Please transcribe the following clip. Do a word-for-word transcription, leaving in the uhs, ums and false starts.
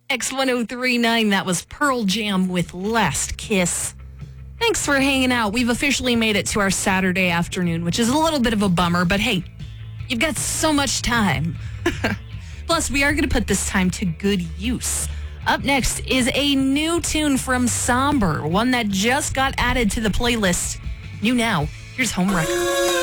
X ten thirty-nine, that was Pearl Jam with Last Kiss. Thanks for hanging out. We've officially made it to our Saturday afternoon, which is a little bit of a bummer, but hey, you've got so much time. Plus, we are going to put this time to good use. Up next is a new tune from Somber, one that just got added to the playlist. New now, here's Home Wrecker.